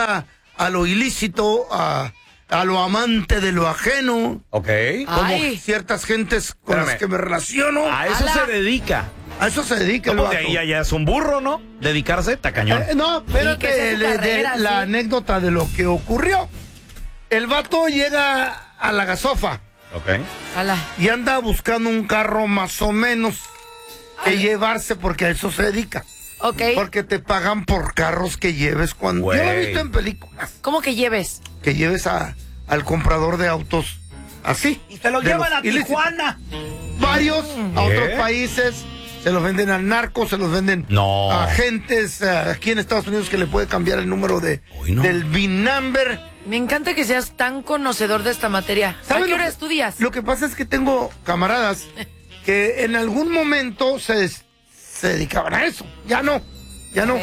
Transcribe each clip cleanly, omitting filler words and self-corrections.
llega a lo ilícito, a lo amante de lo ajeno. Ok. Como Ay. ciertas gentes con las que me relaciono. A eso se dedica. A eso se dedica el ¿Cómo vato. de ahí ya es un burro, no? Dedicarse, tacañón. No, ¿Y qué espérate, es su carrera, la sí? anécdota de lo que ocurrió. El vato llega a la gasofa Ok. Ala. y anda buscando un carro más o menos que llevarse porque a eso se dedica. Ok. Porque te pagan por carros que lleves cuando... Güey. Yo lo he visto en películas. ¿Cómo que lleves? Que lleves al comprador de autos así. Y se lo de llevan los a ilícitos. Tijuana. Varios a ¿Qué? otros países. Se los venden al narco, se los venden No. a agentes aquí en Estados Unidos que le puede cambiar el número Uy, no. del VIN number. Me encanta que seas tan conocedor de esta materia. ¿A ¿Sabes qué lo hora que- estudias? Lo que pasa es que tengo camaradas que en algún momento se dedicaban a eso. Ya no. Ok.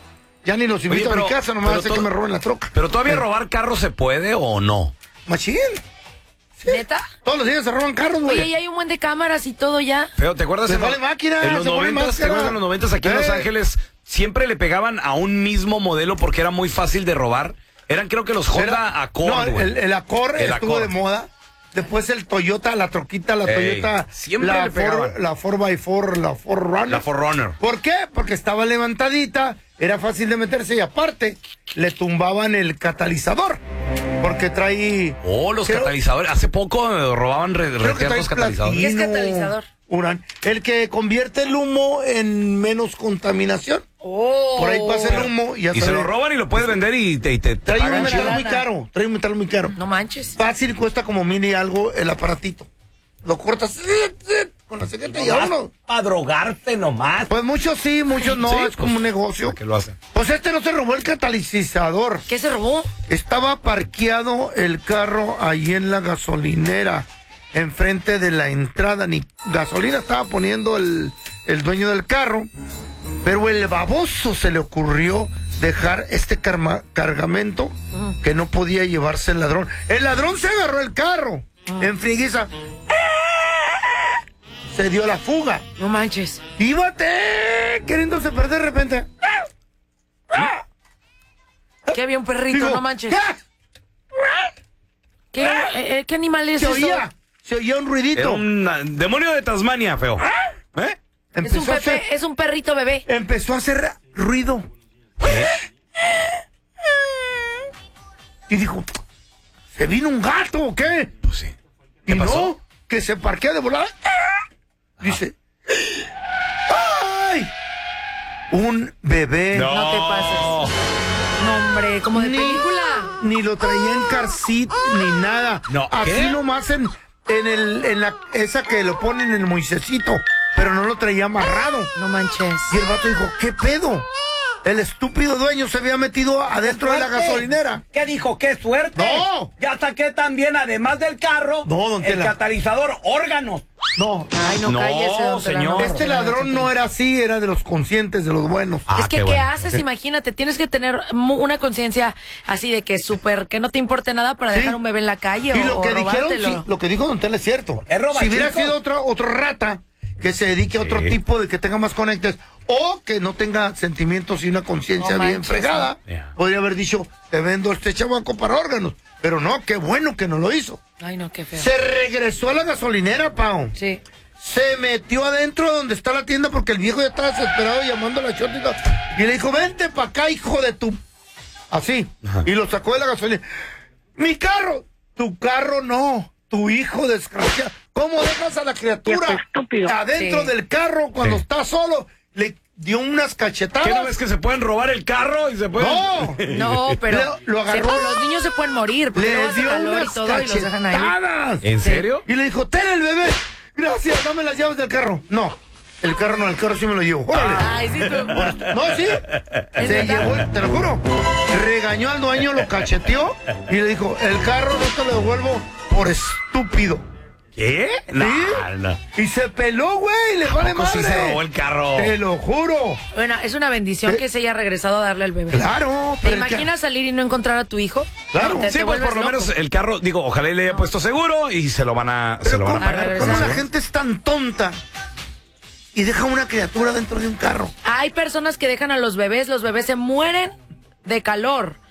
Ya ni los invito Oye, a mi casa, nomás pero hace que me roben la troca. Pero todavía robar carros se puede o no. Machín. ¿Neta? Todos los días se roban carros, güey. Oye, y hay un buen de cámaras y todo ya. Pero ¿te acuerdas? Les vale máquina, En los se pone 90, ¿te máscara. acuerdas en los 90 aquí en Los Eh. Ángeles? Siempre le pegaban a un mismo modelo porque era muy fácil de robar. Eran creo que los Honda Accord, No, güey. el Accord El estuvo Accord. de moda. Después el Toyota, la troquita, la Ey, Toyota, siempre la le pegaban. la 4x4, la 4Runner. La 4Runner. ¿Por qué? Porque estaba levantadita, era fácil de meterse y aparte le tumbaban el catalizador. Porque trae... Oh, los Creo- catalizadores. Hace poco robaban creo que trae los catalizadores. ¿Qué es platino, catalizador? Urán. El que convierte el humo en menos contaminación. Oh. Por ahí pasa el humo y ya Y se sale. lo roban y lo puedes vender y te Trae un pagan metal chido. muy caro, trae un metal muy caro. No manches. Fácil, cuesta como mil y algo el aparatito. Lo cortas con la cegueta y vámonos. Para drogarse nomás. Pues muchos sí, muchos no, Sí, es como un negocio. ¿Para qué lo hacen? Pues este no se robó el catalizador. ¿Qué se robó? Estaba parqueado el carro ahí en la gasolinera, enfrente de la entrada. Ni gasolina estaba poniendo el dueño del carro. Pero el baboso se le ocurrió dejar este cargamento que no podía llevarse el ladrón. El ladrón se agarró el carro en frieguiza. Se dio la fuga. No manches. ¡Íbate! Queriéndose perder de repente. Que había un perrito, Digo, no manches. ¿qué? ¿Qué animal es Se eso? oía un ruidito. Era un demonio de Tasmania, feo. ¿Eh? Es un perrito bebé. Empezó a hacer ruido. Y dijo, ¿se vino un gato o qué? Pues sí. Y ¿Qué pasó? no, que se parquea de volada. Dice, ¡ay! Un bebé. No. No te pases. No, hombre, como de película. Ni lo traía en car seat, ni nada. No, así ¿qué? nomás en la esa que lo ponen en el Moisésito, pero no lo traía amarrado. No manches. Y el vato dijo, ¿qué pedo? El estúpido dueño se había metido adentro de la ¿Suerte? gasolinera. ¿Qué dijo? ¡Qué suerte! ¡No! Ya saqué también, además del carro, No, don el Tela. catalizador, órganos. No, Ay, no, No, cállese, don Tela, señor. no. este ladrón no era así, era de los conscientes, de los buenos. Ah, Es que, qué ¿qué bueno. haces? Imagínate, tienes que tener una conciencia así de que súper, que no te importe nada para Sí. dejar un bebé en la calle Y o, lo que o dijeron, robártelo. sí, lo que dijo Don Tela es cierto. Es roba, si hubiera chico. sido otro rata que se dedique a otro Sí. tipo de que tenga más conectes o que no tenga sentimientos y una conciencia No bien manches, fregada, Yeah. podría haber dicho, te vendo este chamaco para órganos. Pero no, qué bueno que no lo hizo. Ay, no, qué feo. Se regresó a la gasolinera, Pau. Sí. Se metió adentro donde está la tienda porque el viejo ya estaba desesperado llamando a la chota y le dijo, vente para acá, hijo de tu... Así. Ajá. Y lo sacó de la gasolina. ¡Mi carro! Tu carro no. Tu hijo desgraciado. ¿Cómo dejas a la criatura adentro Sí. del carro cuando Sí. está solo? Le dio unas cachetadas. ¿Qué no ves que se pueden robar el carro y se pueden...? ¡No! No, pero Lo agarró. los niños se pueden morir porque luego Le hace dio calor y unas todo y los dejan ahí. cachetadas. ¿En serio? Y le dijo, ten el bebé. Gracias, dame las llaves del carro. No, el carro no, el carro sí me lo llevo. Órale. Ay, sí, tú. No, sí. Se verdad? llevó, te lo juro. Regañó al dueño, lo cacheteó y le dijo, el carro no te lo devuelvo por estúpido. ¿Qué? No, ¿Sí? no. Y se peló, güey, le vale ¿Poco sí madre. se robó el carro? Te lo juro. Bueno, es una bendición que se haya regresado a darle al bebé. Claro. ¿Te pero imaginas salir y no encontrar a tu hijo? Claro. Te Sí, pues vuelves por lo loco. menos el carro, digo, ojalá y le haya puesto seguro y se lo van a, se lo van a pagar. regresar. ¿Cómo la ¿Sí? gente es tan tonta y deja una criatura dentro de un carro? Hay personas que dejan a los bebés se mueren de calor.